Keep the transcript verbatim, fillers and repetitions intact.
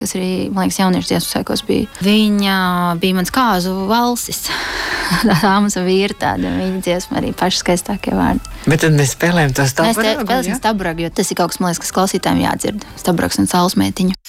kas arī, man liekas, jauniešu dziesmu svētkos bija. Viņa bija mans kāzu valsis. Tā māmas vīra tāda, viņa dziesma arī paši skaistākie vārdi. Bet tad mēs spēlējam to Staburagu, Mēs spēlēsim ja? Staburagu, jo tas ir kaut kas, man liekas, kas klausītājiem jādzird. Staburags un Saules meitiņa.